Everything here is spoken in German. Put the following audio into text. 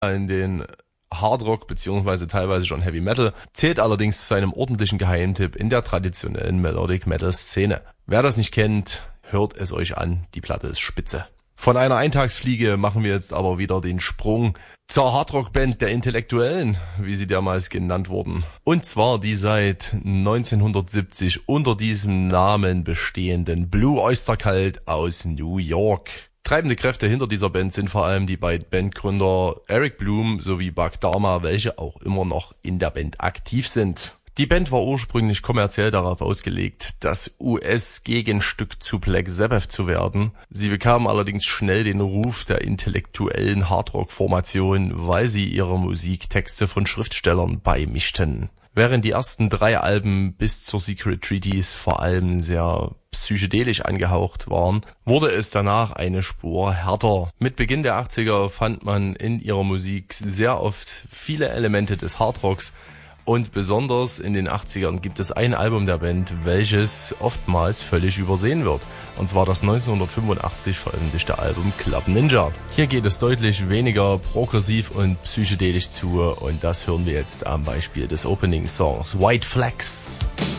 in den Hardrock beziehungsweise teilweise schon Heavy Metal, zählt allerdings zu einem ordentlichen Geheimtipp in der traditionellen Melodic Metal Szene. Wer das nicht kennt, hört es euch an, die Platte ist spitze. Von einer Eintagsfliege machen wir jetzt aber wieder den Sprung zur Hardrock-Band der Intellektuellen, wie sie damals genannt wurden. Und zwar die seit 1970 unter diesem Namen bestehenden Blue Oyster Cult aus New York. Treibende Kräfte hinter dieser Band sind vor allem die beiden Bandgründer Eric Bloom sowie Buck Dharma, welche auch immer noch in der Band aktiv sind. Die Band war ursprünglich kommerziell darauf ausgelegt, das US-Gegenstück zu Black Sabbath zu werden. Sie bekamen allerdings schnell den Ruf der intellektuellen Hardrock-Formation, weil sie ihre Musiktexte von Schriftstellern beimischten. Während die ersten 3 Alben bis zur Secret Treaties vor allem sehr psychedelisch angehaucht waren, wurde es danach eine Spur härter. Mit Beginn der 80er fand man in ihrer Musik sehr oft viele Elemente des Hardrocks und besonders in den 80ern gibt es ein Album der Band, welches oftmals völlig übersehen wird. Und zwar das 1985 veröffentlichte Album Club Ninja. Hier geht es deutlich weniger progressiv und psychedelisch zu und das hören wir jetzt am Beispiel des Opening-Songs White Flags.